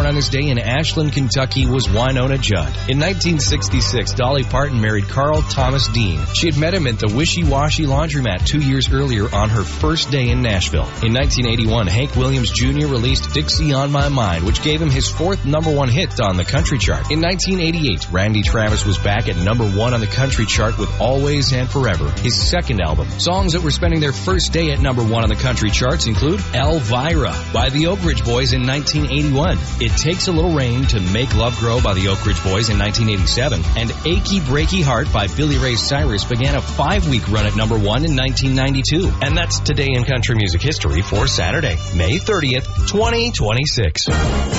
born on this day in Ashland, Kentucky was Wynonna Judd. In 1966, Dolly Parton married Carl Thomas Dean. She had met him at the Wishy Washy Laundromat 2 years earlier on her first day in Nashville. In 1981, Hank Williams Jr. released Dixie on My Mind, which gave him his fourth #1 hit on the country chart. In 1988, Randy Travis was back at #1 on the country chart with Always and Forever, his second album. Songs that were spending their first day at #1 on the country charts include Elvira by the Oak Ridge Boys in 1981, It Takes a Little Rain to Make Love Grow by the Oak Ridge Boys in 1987, and Achy Breaky Heart by Billy Ray Cyrus began a 5-week run at #1 in 1992. And that's Today in Country Music History for Saturday, May 30th, 2026.